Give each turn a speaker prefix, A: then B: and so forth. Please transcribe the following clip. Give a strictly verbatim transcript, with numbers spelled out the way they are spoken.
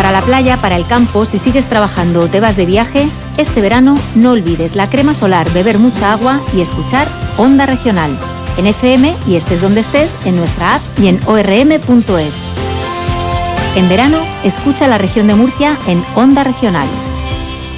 A: Para la playa, para el campo, si sigues trabajando o te vas de viaje, este verano no olvides la crema solar, beber mucha agua y escuchar Onda Regional. En F M y estés donde estés, en nuestra app y en o r m punto es. En verano, escucha la región de Murcia en Onda Regional.